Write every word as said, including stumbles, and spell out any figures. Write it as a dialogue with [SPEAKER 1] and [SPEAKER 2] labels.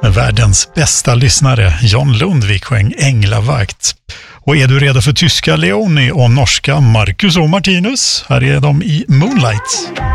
[SPEAKER 1] med världens bästa lyssnare John Lundvik sjöng Änglavakt. Och är du redo för tyska Leoni och norska Marcus och Martinus? Här är de i Moonlight.